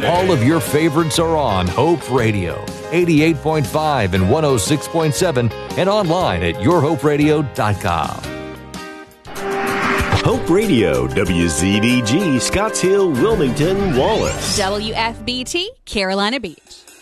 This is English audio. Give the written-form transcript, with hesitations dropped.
All of your favorites are on Hope Radio, 88.5 and 106.7, and online at yourhoperadio.com. Hope Radio, WZDG, Scotts Hill, Wilmington, Wallace. WFBT, Carolina Beach.